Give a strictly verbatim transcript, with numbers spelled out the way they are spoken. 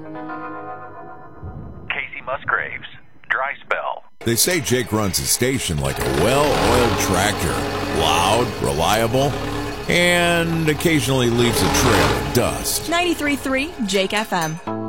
Casey Musgraves, Dry Spell. They say Jake runs his station like a well-oiled tractor. Loud, reliable, and occasionally leaves a trail of dust. ninety-three point three Jake F M.